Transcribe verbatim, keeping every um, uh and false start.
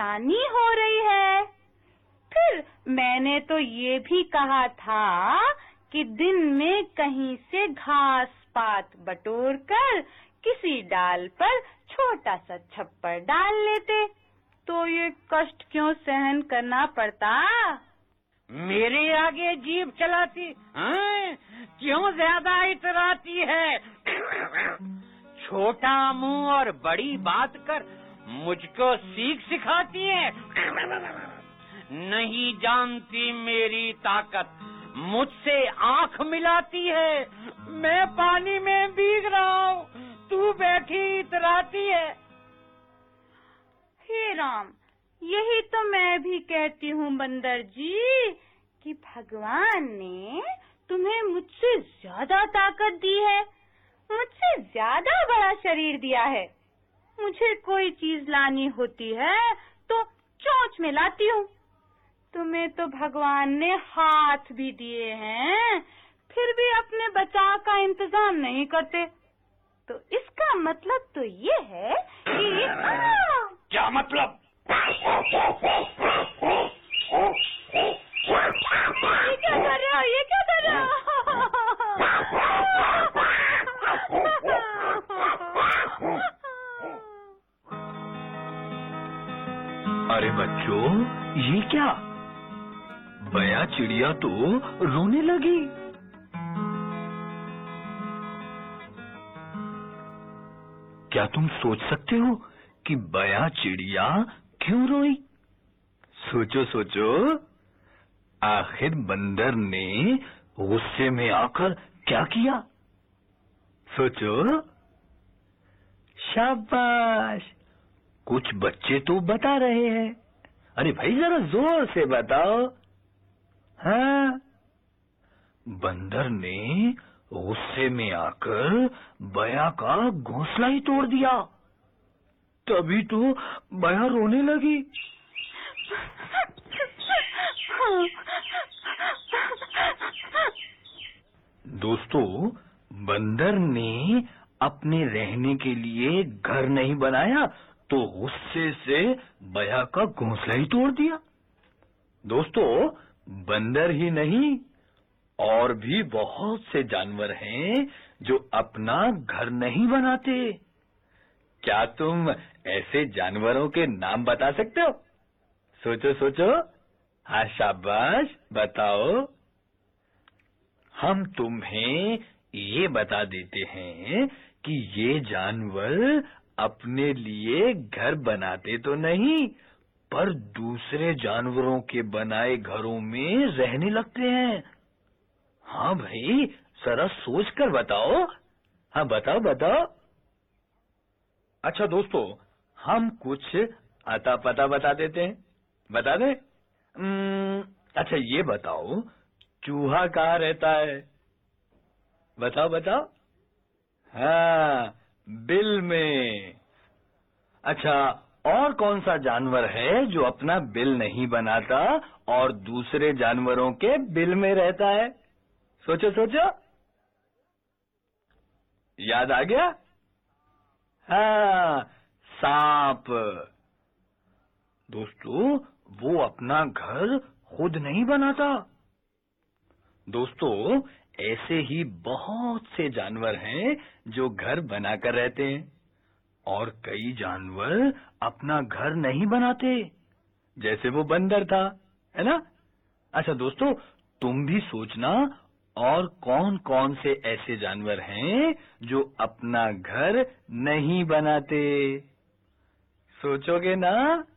परेशानी हो रही है। फिर मैंने तो ये भी कहा था कि दिन में कहीं से घास पात बटोर कर किसी डाल पर छोटा सा छप्पर डाल लेते, तो ये कष्ट क्यों सहन करना पड़ता? मेरे आगे जीभ चलाती, हाँ? क्यों ज्यादा इतराती है? छोटा मुंह और बड़ी बात कर मुझको सीख सिखाती है। नहीं जानती मेरी ताकत, मुझसे आंख मिलाती है। मैं पानी में भीग रहा हूँ, तू बैठी इतराती है। हे राम, यही तो मैं भी कहती हूँ बंदर जी कि भगवान ने तुम्हें मुझसे ज्यादा ताकत दी है, मुझसे ज्यादा बड़ा शरीर दिया है। मुझे कोई चीज लानी होती है तो चोंच में लाती हूँ। तुम्हें तो भगवान ने हाथ भी दिए हैं, फिर भी अपने बचाव का इंतजाम नहीं करते। तो इसका मतलब तो ये है कि क्या मतलब? ये क्या कर रहे हो? ये क्या कर रहे हो? अरे बच्चों, ये क्या? बया चिड़िया तो रोने लगी। क्या तुम सोच सकते हो कि बया चिड़िया क्यों रोई? सोचो सोचो। आखिर बंदर ने गुस्से में आकर क्या किया? सोचो। शाबाश, कुछ बच्चे तो बता रहे हैं। अरे भाई, जरा जोर से बताओ। हाँ, बंदर ने गुस्से में आकर बया का घोंसला ही तोड़ दिया। तभी तो बया रोने लगी। दोस्तों, बंदर ने अपने रहने के लिए घर नहीं बनाया तो गुस्से से बया का घोंसला ही तोड़ दिया। दोस्तों, बंदर ही नहीं, और भी बहुत से जानवर हैं जो अपना घर नहीं बनाते। क्या तुम ऐसे जानवरों के नाम बता सकते हो? सोचो सोचो। हाँ, शाबाश, बताओ। हम तुम्हें ये बता देते हैं कि ये जानवर अपने लिए घर बनाते तो नहीं, पर दूसरे जानवरों के बनाए घरों में रहने लगते हैं। हाँ भाई, जरा सोच कर बताओ। हाँ, बताओ बताओ। अच्छा दोस्तों, हम कुछ अता पता बता देते हैं। बता दें? अच्छा, ये बताओ, चूहा कहाँ रहता है? बताओ बताओ। हाँ, बिल में। अच्छा, और कौन सा जानवर है जो अपना बिल नहीं बनाता और दूसरे जानवरों के बिल में रहता है? सोचो सोचो। याद आ गया? हाँ, सांप। दोस्तों, वो अपना घर खुद नहीं बनाता। दोस्तों, ऐसे ही बहुत से जानवर हैं जो घर बनाकर रहते हैं, और कई जानवर अपना घर नहीं बनाते, जैसे वो बंदर था, है ना? अच्छा दोस्तों, तुम भी सोचना, और कौन कौन से ऐसे जानवर हैं जो अपना घर नहीं बनाते? सोचोगे ना?